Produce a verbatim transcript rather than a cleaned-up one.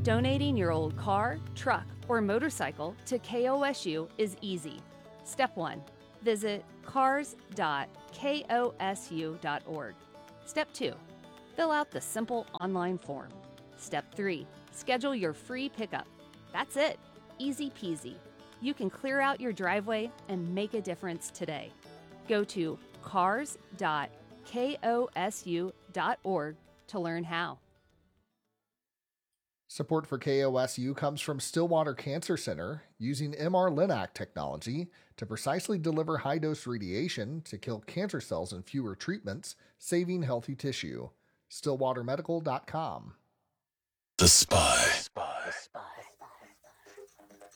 Donating your old car, truck, or motorcycle to K O S U is easy. Step one. Visit cars dot kosu dot org. Step two. Fill out the simple online form. Step three. Schedule your free pickup. That's it. Easy peasy. You can clear out your driveway and make a difference today. Go to cars dot kosu dot org to learn how. Support for K O S U comes from Stillwater Cancer Center, using M R Linac technology to precisely deliver high-dose radiation to kill cancer cells in fewer treatments, saving healthy tissue. stillwater medical dot com. The Spy. The Spy. The Spy.